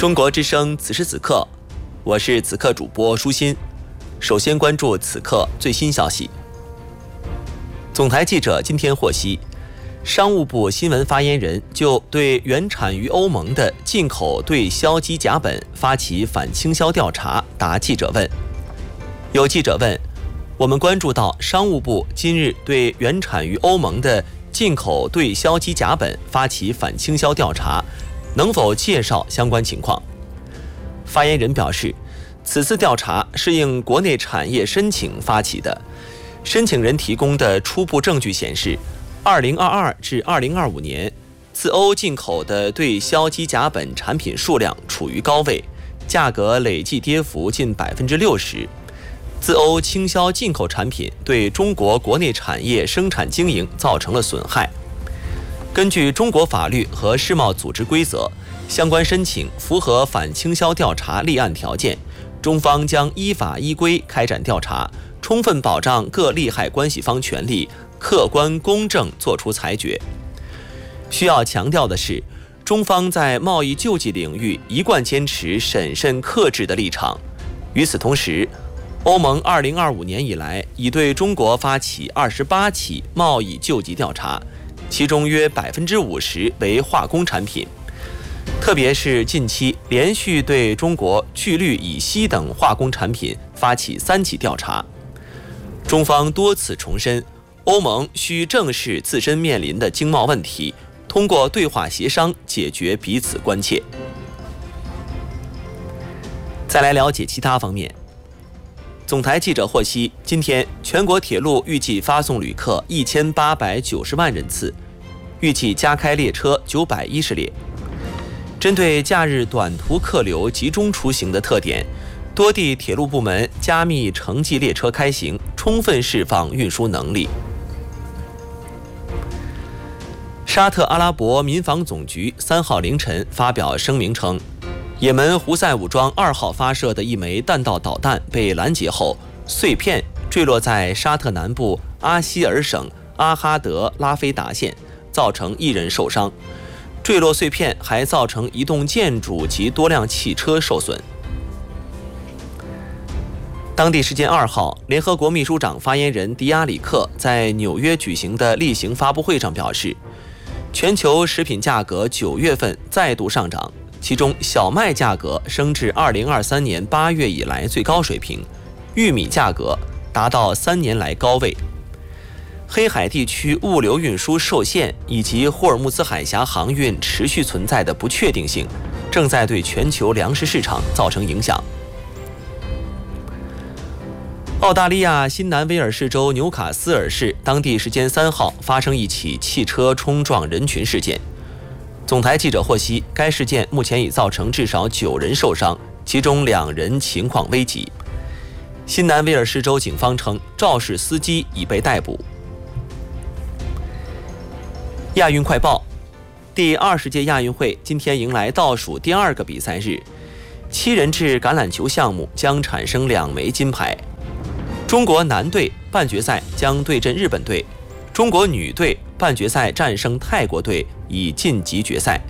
中国之声此时此刻，我是此刻主播舒心。首先关注此刻最新消息。总台记者今天获悉，商务部新闻发言人就对原产于欧盟的进口对硝基甲苯发起反倾销调查答记者问。有记者问，我们关注到商务部今日对原产于欧盟的进口对硝基甲苯发起反倾销调查，能否介绍相关情况？发言人表示，此次调查是应国内产业申请发起的，申请人提供的初步证据显示，2022至2025年，自欧进口的对硝基甲苯产品数量处于高位，价格累计跌幅近60%。自欧倾销进口产品对中国国内产业生产经营造成了损害。根据中国法律和世贸组织规则，相关申请符合反倾销调查立案条件，中方将依法依规开展调查，充分保障各利害关系方权利，客观公正作出裁决。需要强调的是，中方在贸易救济领域一贯坚持审慎克制的立场。与此同时，欧盟2025年以来已对中国发起28起贸易救济调查，其中约50%为化工产品，特别是近期连续对中国聚氯乙烯等化工产品发起3起调查。中方多次重申，欧盟需正视自身面临的经贸问题，通过对话协商解决彼此关切。再来了解其他方面。总台记者获悉，今天全国铁路预计发送旅客1890万人次，预计加开列车910列。针对假日短途客流集中出行的特点，多地铁路部门加密城际列车开行，充分释放运输能力。沙特阿拉伯民防总局3号凌晨发表声明称，也门胡塞武装2号发射的一枚弹道导弹被拦截后，碎片坠落在沙特南部阿希尔省阿哈德拉菲达县，造成1人受伤。坠落碎片还造成一栋建筑及多辆汽车受损。当地时间2号，联合国秘书长发言人迪亚里克在纽约举行的例行发布会上表示，全球食品价格9月份再度上涨，其中小麦价格升至2023年8月以来最高水平，玉米价格达到3年来高位。黑海地区物流运输受限以及霍尔木兹海峡航运持续存在的不确定性，正在对全球粮食市场造成影响。澳大利亚新南威尔士州纽卡斯尔市当地时间3号发生一起汽车冲撞人群事件。总台记者获悉，该事件目前已造成至少9人受伤，其中2人情况危急。新南威尔士州警方称，肇事司机已被逮捕。亚运快报，第20届亚运会今天迎来倒数第2个比赛日，7人制橄榄球项目将产生2枚金牌。中国男队半决赛将对阵日本队，中国女队半决赛战胜泰国队，已晋级决赛。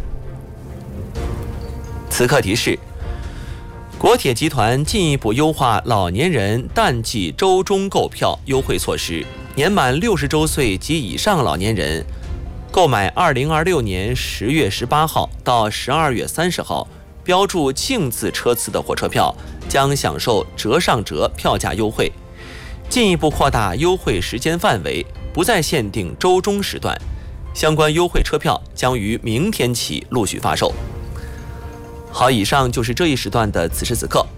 此刻提示，国铁集团进一步优化老年人淡季周中购票优惠措施，年满60周岁及以上老年人购买2026年10月18号到12月30号标注净字车次的火车票，将享受折上折票价优惠，进一步扩大优惠时间范围，不再限定周中时段。相关优惠车票将于明天起陆续发售。好，以上就是这一时段的此时此刻，